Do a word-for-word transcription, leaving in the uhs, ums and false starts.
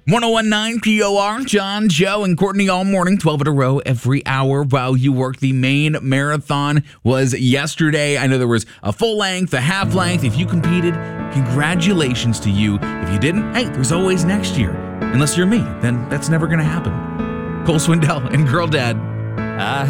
ten nineteen P O R, John, Joe, and Courtney all morning, twelve in a row every hour while you work. The main marathon was yesterday. I know there was a full length, a half length. If you competed, congratulations to you. If you didn't, hey, there's always next year. Unless you're me, then that's never going to happen. Cole Swindell and Girl Dad. I